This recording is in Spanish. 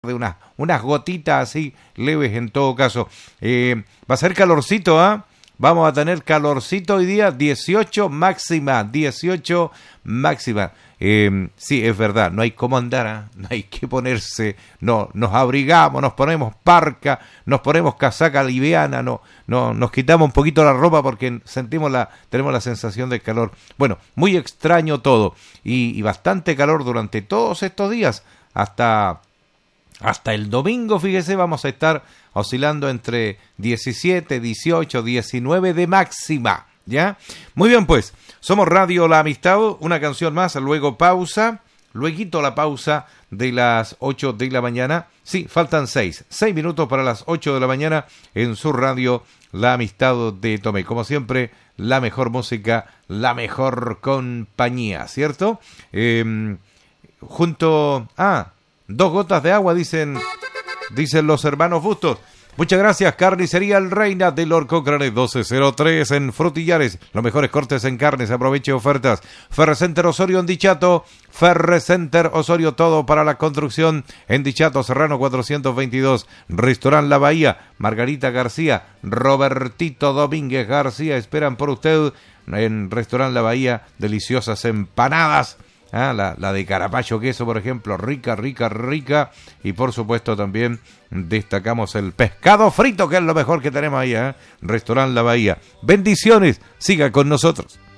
de unas gotitas así leves en todo caso. Va a ser calorcito, ¿ah? Vamos a tener calorcito hoy día, 18 máxima. Sí, es verdad, no hay cómo andar, ¿eh? No hay que ponerse, no, nos abrigamos, nos ponemos parca, nos ponemos casaca liviana, nos quitamos un poquito la ropa porque tenemos la sensación de calor. Bueno, muy extraño todo y bastante calor durante todos estos días, hasta el domingo, fíjese, vamos a estar oscilando entre 17, 18, 19 de máxima, ¿ya? Muy bien, pues, somos Radio La Amistad, una canción más, luego pausa, lueguito la pausa de las 8 de la mañana. Sí, faltan 6 minutos para las 8 de la mañana en su radio La Amistad de Tomé. Como siempre, la mejor música, la mejor compañía, ¿cierto? Dos gotas de agua, dicen los hermanos Bustos. Muchas gracias, Carnicería El Reina del Orcocranes 1203 en Frutillares. Los mejores cortes en carnes, aproveche ofertas. Ferrecenter Osorio en Dichato. Ferrecenter Osorio, todo para la construcción en Dichato, Serrano 422. Restaurant La Bahía, Margarita García, Robertito Domínguez García. Esperan por usted en Restaurant La Bahía. Deliciosas empanadas. La de carapacho queso, por ejemplo, rica. Y por supuesto también destacamos el pescado frito, que es lo mejor que tenemos ahí, Restaurant La Bahía. Bendiciones, siga con nosotros.